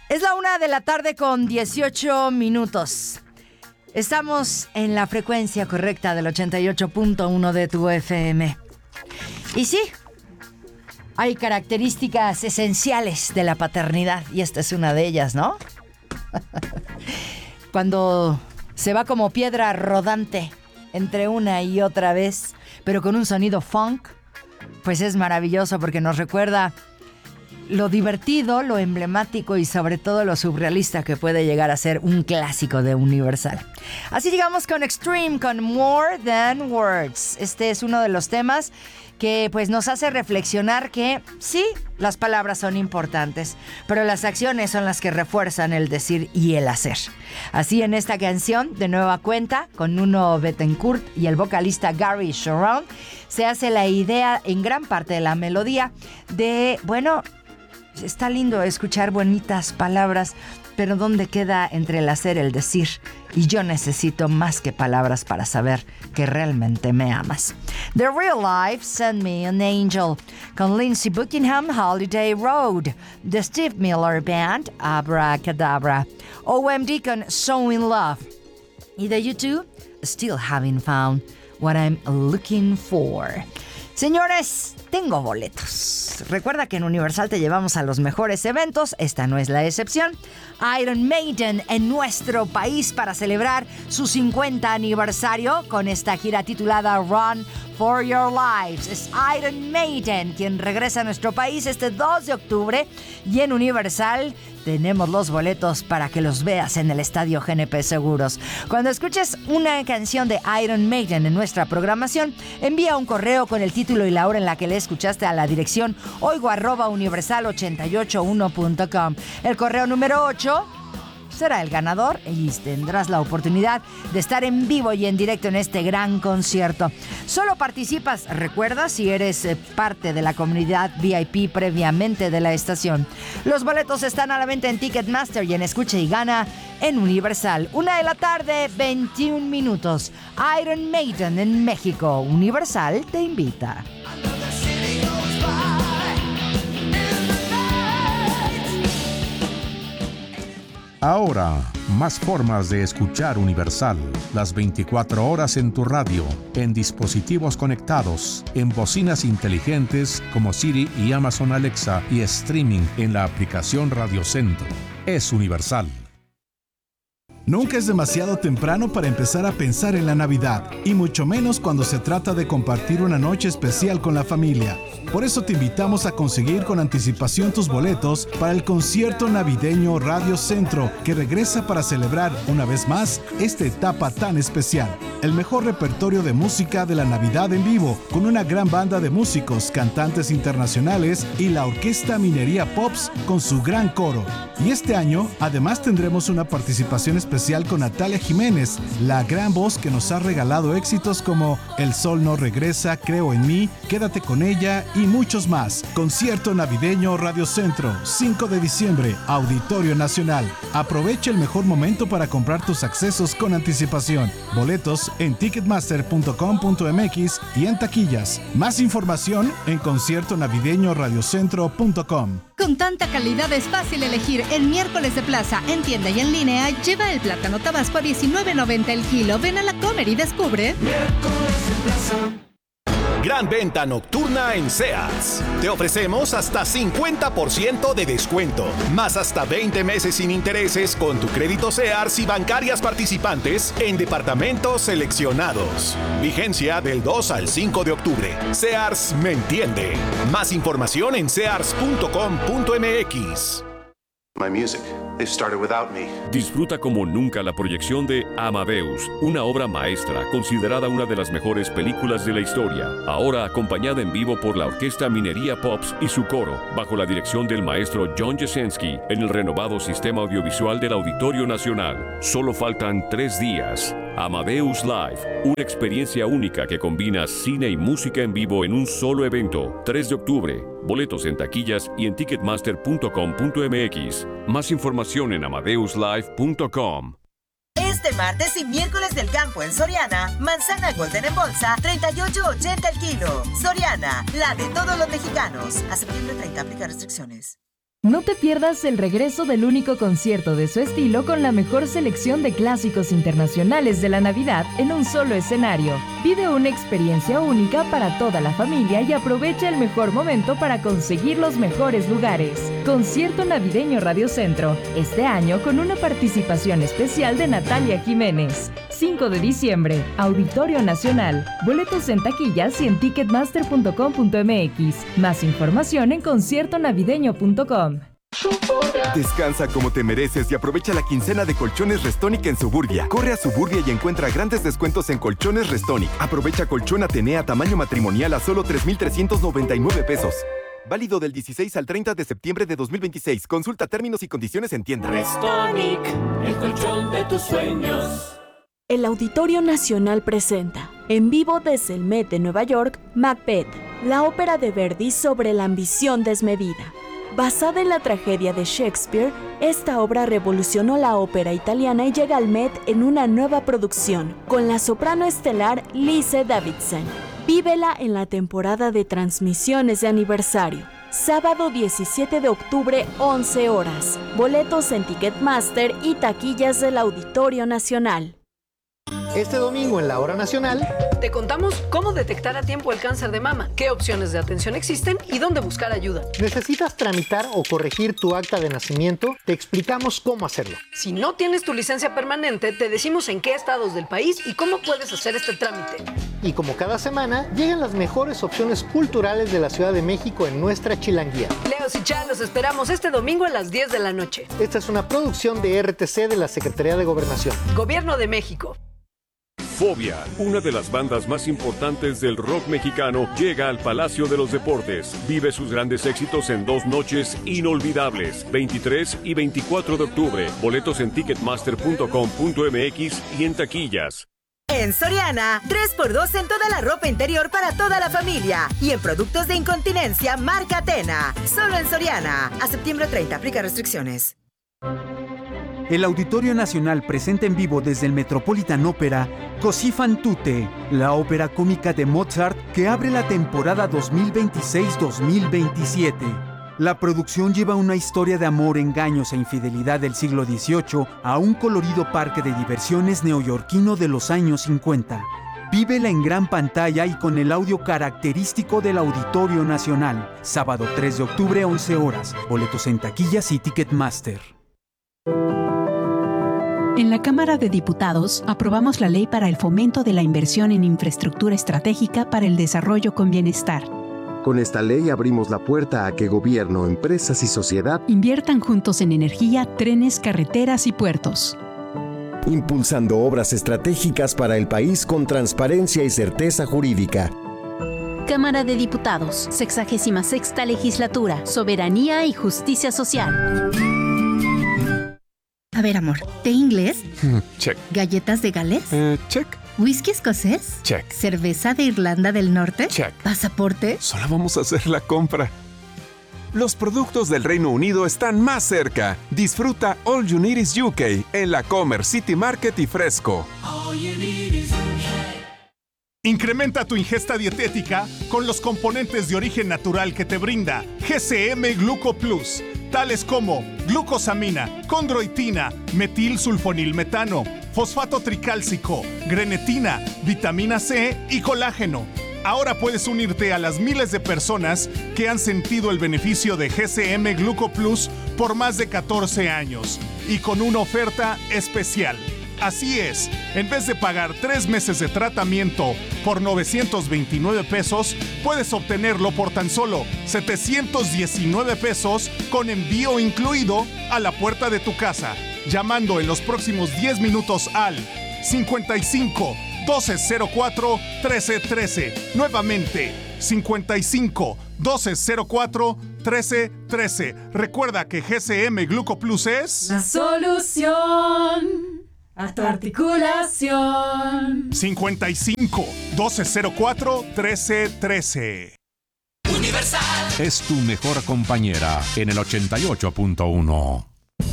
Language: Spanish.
Es la 1:00 con 18 minutos. Estamos en la frecuencia correcta del 88.1 de tu FM. Y sí, hay características esenciales de la paternidad y esta es una de ellas, ¿no? Cuando se va como piedra rodante entre una y otra vez, pero con un sonido funk, pues es maravilloso porque nos recuerda lo divertido, lo emblemático y sobre todo lo surrealista que puede llegar a ser un clásico de Universal. Así llegamos con Extreme, con More Than Words. Este es uno de los temas que pues nos hace reflexionar que sí, las palabras son importantes, pero las acciones son las que refuerzan el decir y el hacer. Así en esta canción, de nueva cuenta, con Nuno Bettencourt y el vocalista Gary Sharon, se hace la idea en gran parte de la melodía de, bueno, está lindo escuchar bonitas palabras, pero ¿dónde queda entre el hacer y el decir? Y yo necesito más que palabras para saber que realmente me amas. The Real Life, Send Me an Angel, con Lindsey Buckingham, Holiday Road. The Steve Miller Band, Abracadabra. OMD con So in Love. Y de U2, Still Haven't Found What I'm Looking For. Señores, tengo boletos. Recuerda que en Universal te llevamos a los mejores eventos. Esta no es la excepción. Iron Maiden en nuestro país para celebrar su 50 aniversario con esta gira titulada Run for Your Lives. Es Iron Maiden quien regresa a nuestro país este 2 de octubre y en Universal tenemos los boletos para que los veas en el Estadio GNP Seguros. Cuando escuches una canción de Iron Maiden en nuestra programación, envía un correo con el título y la hora en la que le escuchaste a la dirección oigo@universal881.com. El correo número 8 será el ganador y tendrás la oportunidad de estar en vivo y en directo en este gran concierto. Solo participas, recuerda, si eres parte de la comunidad VIP previamente de la estación. Los boletos están a la venta en Ticketmaster y en Escucha y Gana en Universal. 1:00 21 minutos. Iron Maiden en México. Universal te invita. Ahora, más formas de escuchar Universal. Las 24 horas en tu radio, en dispositivos conectados, en bocinas inteligentes como Siri y Amazon Alexa y streaming en la aplicación Radio Centro. Es Universal. Nunca es demasiado temprano para empezar a pensar en la Navidad, y mucho menos cuando se trata de compartir una noche especial con la familia. Por eso te invitamos a conseguir con anticipación tus boletos para el concierto navideño Radio Centro, que regresa para celebrar una vez más esta etapa tan especial. El mejor repertorio de música de la Navidad en vivo, con una gran banda de músicos, cantantes internacionales y la Orquesta Minería Pops con su gran coro. Y este año, además tendremos una participación especial con Natalia Jiménez, la gran voz que nos ha regalado éxitos como El Sol No Regresa, Creo en Mí, Quédate con Ella y muchos más. Concierto navideño Radio Centro, 5 de diciembre, Auditorio Nacional. Aprovecha el mejor momento para comprar tus accesos con anticipación. Boletos en ticketmaster.com.mx y en taquillas. Más información en conciertonavideñoradiocentro.com. Con tanta calidad es fácil elegir. El miércoles de plaza, en tienda y en línea, lleva el plátano tabasco a $19.90 el kilo. Ven a la Comer y descubre. Miércoles de plaza. Gran venta nocturna en Sears. Te ofrecemos hasta 50% de descuento, más hasta 20 meses sin intereses con tu crédito Sears y bancarias participantes en departamentos seleccionados. Vigencia del 2 al 5 de octubre. Sears me entiende. Más información en sears.com.mx. My music, they started without me. Disfruta como nunca la proyección de Amadeus, una obra maestra considerada una de las mejores películas de la historia. Ahora acompañada en vivo por la Orquesta Minería Pops y su coro, bajo la dirección del maestro John Jasinski, en el renovado sistema audiovisual del Auditorio Nacional. Solo faltan 3 días. Amadeus Live, una experiencia única que combina cine y música en vivo en un solo evento. 3 de octubre. Boletos en taquillas y en ticketmaster.com.mx. Más información en amadeuslive.com. Este martes y miércoles del campo en Soriana, manzana Golden en bolsa, $38.80 el kilo. Soriana, la de todos los mexicanos. A septiembre 30 aplica restricciones. No te pierdas el regreso del único concierto de su estilo con la mejor selección de clásicos internacionales de la Navidad en un solo escenario. Vive una experiencia única para toda la familia y aprovecha el mejor momento para conseguir los mejores lugares. Concierto Navideño Radio Centro, este año con una participación especial de Natalia Jiménez. 5 de diciembre, Auditorio Nacional. Boletos en taquillas y en ticketmaster.com.mx. Más información en conciertonavideño.com. Descansa como te mereces y aprovecha la quincena de Colchones Restonic en Suburbia. Corre a Suburbia y encuentra grandes descuentos en Colchones Restonic. Aprovecha colchón Atenea tamaño matrimonial a solo 3,399 pesos. Válido del 16 al 30 de septiembre de 2026. Consulta términos y condiciones en tienda. Restonic, el colchón de tus sueños. El Auditorio Nacional presenta, en vivo desde el Met de Nueva York, Macbeth, la ópera de Verdi sobre la ambición desmedida. Basada en la tragedia de Shakespeare, esta obra revolucionó la ópera italiana y llega al Met en una nueva producción, con la soprano estelar Lise Davidson. Vívela en la temporada de transmisiones de aniversario. Sábado 17 de octubre, 11 horas. Boletos en Ticketmaster y taquillas del Auditorio Nacional. Este domingo en la Hora Nacional te contamos cómo detectar a tiempo el cáncer de mama, qué opciones de atención existen y dónde buscar ayuda. ¿Necesitas tramitar o corregir tu acta de nacimiento? Te explicamos cómo hacerlo. Si no tienes tu licencia permanente, te decimos en qué estados del país y cómo puedes hacer este trámite. Y como cada semana, llegan las mejores opciones culturales de la Ciudad de México en nuestra Chilanguía. Leos y Chá, los esperamos este domingo a las 10 de la noche. Esta es una producción de RTC de la Secretaría de Gobernación. Gobierno de México. Fobia, una de las bandas más importantes del rock mexicano, llega al Palacio de los Deportes. Vive sus grandes éxitos en 2 noches inolvidables, 23 y 24 de octubre. Boletos en ticketmaster.com.mx y en taquillas. En Soriana, 3x2 en toda la ropa interior para toda la familia. Y en productos de incontinencia, marca Atena. Solo en Soriana. A septiembre 30, aplica restricciones. El Auditorio Nacional presenta en vivo desde el Metropolitan Opera Così fan tutte, la ópera cómica de Mozart que abre la temporada 2026-2027. La producción lleva una historia de amor, engaños e infidelidad del siglo XVIII a un colorido parque de diversiones neoyorquino de los años 50. Vívela en gran pantalla y con el audio característico del Auditorio Nacional. Sábado 3 de octubre, 11 horas. Boletos en taquillas y Ticketmaster. En la Cámara de Diputados aprobamos la Ley para el Fomento de la Inversión en Infraestructura Estratégica para el Desarrollo con Bienestar. Con esta ley abrimos la puerta a que gobierno, empresas y sociedad inviertan juntos en energía, trenes, carreteras y puertos. Impulsando obras estratégicas para el país con transparencia y certeza jurídica. Cámara de Diputados, 66ª Legislatura, Soberanía y Justicia Social. A ver, amor, ¿té inglés? Check. ¿Galletas de Gales? Check. ¿Whisky escocés? Check. ¿Cerveza de Irlanda del Norte? Check. ¿Pasaporte? Solo vamos a hacer la compra. Los productos del Reino Unido están más cerca. Disfruta All You Need Is UK en la Comer City Market y Fresco. All you need is UK. Incrementa tu ingesta dietética con los componentes de origen natural que te brinda GCM Gluco Plus, tales como glucosamina, condroitina, metilsulfonilmetano, fosfato tricálcico, grenetina, vitamina C y colágeno. Ahora puedes unirte a las miles de personas que han sentido el beneficio de GCM Gluco Plus por más de 14 años y con una oferta especial. Así es, en vez de pagar 3 meses de tratamiento por 929 pesos, puedes obtenerlo por tan solo 719 pesos con envío incluido a la puerta de tu casa, llamando en los próximos 10 minutos al 55 1204 1313. Nuevamente, 55 1204 1313. Recuerda que GCM Gluco Plus es la solución a tu articulación. 55 1204 1313. Es tu mejor compañera en el 88.1.